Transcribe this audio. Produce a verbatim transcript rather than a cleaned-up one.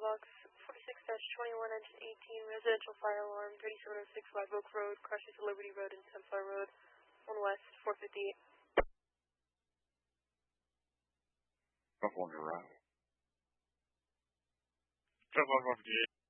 mailbox forty-six dash twenty-one engine eighteen, residential fire alarm, thirty-seven oh six Live Oak Road, crosses Liberty Road and Templar Road, one west, four fifty-eight. California, right? Templar, four fifty-eight.